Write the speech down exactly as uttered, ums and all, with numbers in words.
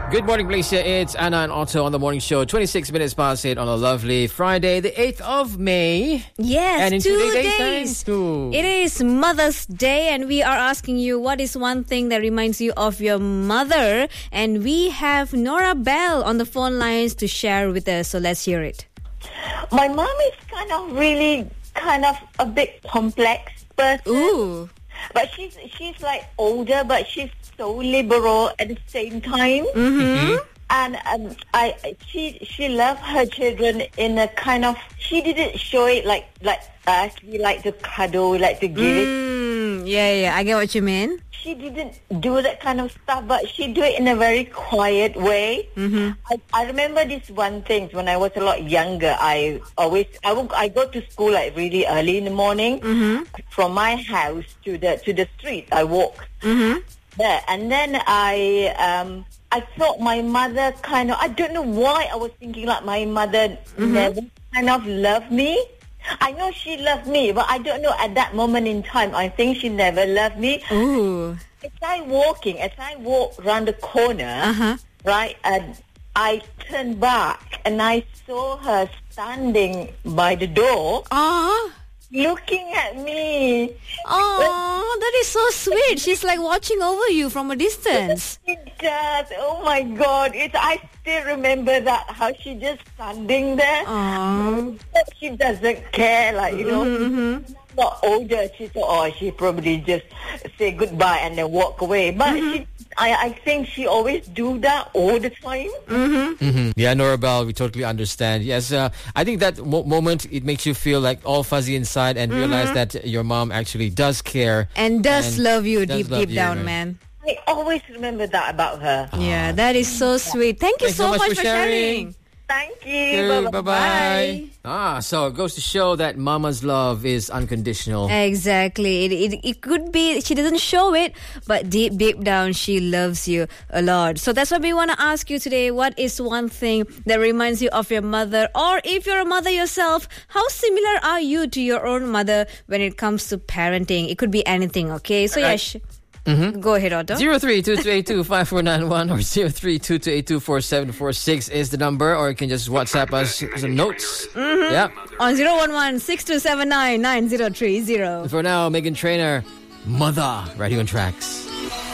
Good morning, Malaysia. It's Anna and Otto on the morning show. twenty-six minutes past eight on a lovely Friday, the eighth of May. Yes, and in two two days. days. Two. It is Mother's Day, and we are asking you what is one thing that reminds you of your mother. And we have Nora Bell on the phone lines to share with us. So let's hear it. My mom is kind of really kind of a bit complex person. Ooh. But she's she's like older, but she's so liberal at the same time. Mm-hmm. And um, I she she loved her children in a kind of, she didn't show it like like us. We like to cuddle, we like to give it. Mm, yeah, yeah, I get what you mean. She didn't do that kind of stuff, but she do it in a very quiet way. Mm-hmm. I, I remember this one thing when I was a lot younger. I always I would, I go to school like really early in the morning. Mm-hmm. From my house to the to the street. I walk Mm-hmm. there, and then I um I thought my mother kind of, I don't know why I was thinking like my mother Mm-hmm. never kind of loved me. I know she loved me, but I don't know at that moment in time. I think she never loved me. Ooh. As I walking, as I walk around the corner, Uh-huh. right, and I turned back and I saw her standing by the door, Aw. looking at me. Oh, that is so sweet. She's like watching over you from a distance. It does. Oh my God! It's, I still remember that, how she just standing there. Aww. She doesn't care, like, you know. Mm-hmm. Not older. She thought, oh, she probably just say goodbye and then walk away. But she, I, I think she always do that all the time. Mm-hmm. Mm-hmm. Yeah, Nora Bell, we totally understand. Yes, uh, I think that mo- moment, it makes you feel like all fuzzy inside and realize that your mom actually does care. And does And love you does deep, love deep you, down, right? man. I always remember that about her. Yeah, that is so sweet. Thank you Thanks so, so much much for for sharing. sharing. Thank you. Bye-bye. Bye. Ah, so it goes to show that mama's love is unconditional. Exactly. It, it it could be she doesn't show it, but deep deep down she loves you a lot. So that's what we want to ask you today. What is one thing that reminds you of your mother? Or if you're a mother yourself, how similar are you to your own mother when it comes to parenting? It could be anything, okay? So yeah, sh- go ahead, Otto. zero three two two eight two five four nine one or zero three two two eight two four seven four six is the number, or you can just WhatsApp us some notes. Mm-hmm. Yeah. On zero one one six two seven nine nine zero three zero. For now, Megan Trainor, Mother, Radio on Tracks.